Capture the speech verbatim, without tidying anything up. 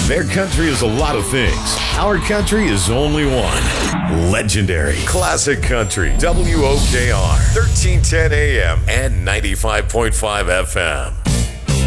Their country is a lot of things. Our country is only one. Legendary classic country. W O K R, thirteen ten A M and ninety-five point five F M.